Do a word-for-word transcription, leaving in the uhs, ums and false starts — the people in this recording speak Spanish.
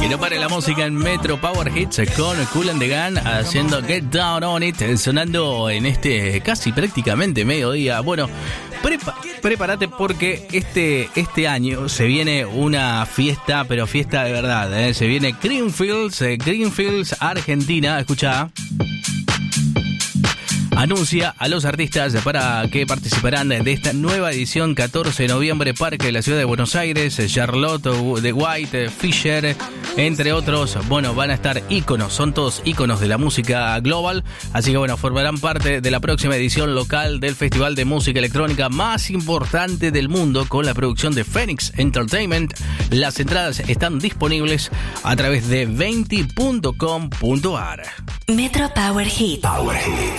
Que no pare la música en Metro Power Hits con Kool and the Gang haciendo Get Down on It, sonando en este casi prácticamente mediodía. Bueno, prepa- prepárate porque este, este año se viene una fiesta, pero fiesta de verdad, ¿eh? Se viene Greenfields, eh, Greenfields Argentina, escucha. Anuncia a los artistas para que participarán de esta nueva edición catorce de noviembre, Parque de la Ciudad de Buenos Aires, Charlotte de White, Fisher, entre otros. Bueno, van a estar íconos, son todos íconos de la música global, así que bueno, formarán parte de la próxima edición local del Festival de Música Electrónica más importante del mundo, con la producción de Phoenix Entertainment. Las entradas están disponibles a través de venti punto com punto ar. Metro Power Hits. Power Hits.